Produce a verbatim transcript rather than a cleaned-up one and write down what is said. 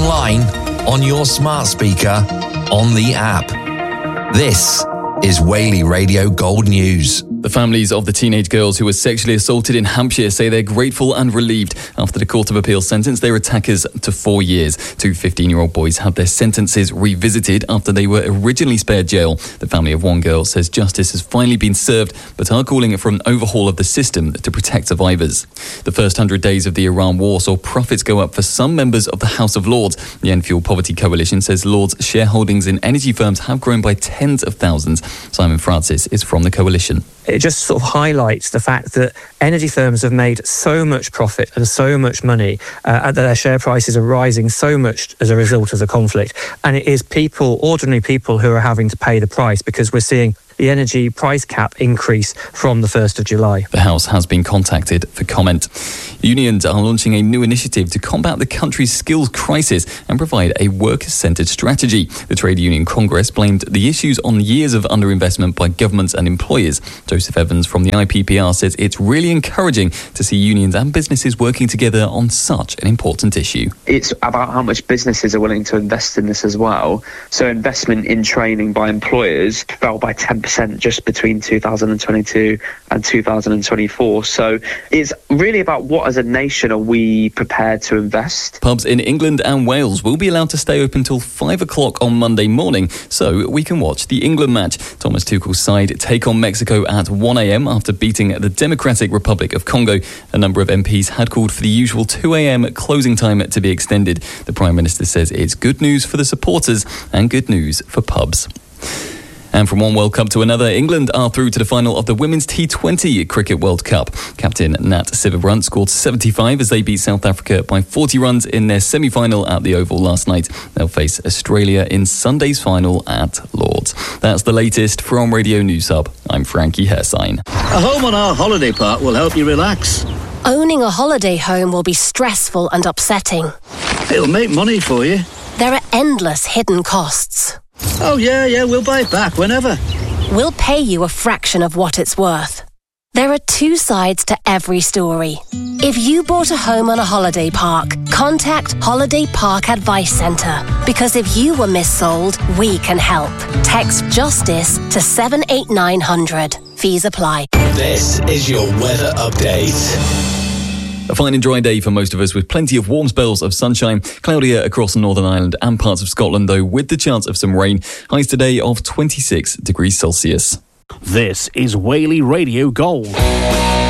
online, on your smart speaker, on the app. This is Whaley Radio Gold News. The families of the teenage girls who were sexually assaulted in Hampshire say they're grateful and relieved after the Court of Appeal sentenced their attackers to four years. Two fifteen-year-old boys had their sentences revisited after they were originally spared jail. The family of one girl says justice has finally been served, but are calling for an overhaul of the system to protect survivors. The first hundred days of the Iran war saw profits go up for some members of the House of Lords. The End Fuel Poverty Coalition says Lords' shareholdings in energy firms have grown by tens of thousands. Simon Francis is from the coalition. It just sort of highlights the fact that energy firms have made so much profit and so much money, uh, and that their share prices are rising so much as a result of the conflict. And it is people, ordinary people, who are having to pay the price, because we're seeing the energy price cap increase from the first of July. The House has been contacted for comment. Unions are launching a new initiative to combat the country's skills crisis and provide a worker-centred strategy. The Trade Union Congress blamed the issues on years of underinvestment by governments and employers. Joseph Evans from the I P P R says it's really encouraging to see unions and businesses working together on such an important issue. It's about how much businesses are willing to invest in this as well. So investment in training by employers fell by ten percent just between two thousand twenty-two and two thousand twenty-four. So it's really about what as a nation are we prepared to invest. Pubs in England and Wales will be allowed to stay open till five o'clock on Monday morning, so we can watch the England match. Thomas Tuchel's side take on Mexico at one a.m. after beating the Democratic Republic of Congo. A number of M Ps had called for the usual two a.m. closing time to be extended. The Prime Minister says it's good news for the supporters and good news for pubs. And from one World Cup to another, England are through to the final of the Women's T twenty Cricket World Cup. Captain Nat Sciver-Brunt scored seventy-five as they beat South Africa by forty runs in their semi-final at the Oval last night. They'll face Australia in Sunday's final at Lord's. That's the latest from Radio News Hub. I'm Frankie Hersign. A home on our holiday park will help you relax. Owning a holiday home will be stressful and upsetting. It'll make money for you. There are endless hidden costs. Oh, yeah, yeah, we'll buy it back whenever. We'll pay you a fraction of what it's worth. There are two sides to every story. If you bought a home on a holiday park, contact Holiday Park Advice Centre. Because if you were missold, we can help. Text JUSTICE to seven eight nine hundred. Fees apply. This is your weather update. A fine and dry day for most of us, with plenty of warm spells of sunshine. Cloudier across Northern Ireland and parts of Scotland, though, with the chance of some rain. Highs today of twenty-six degrees Celsius. This is Whaley Radio Gold.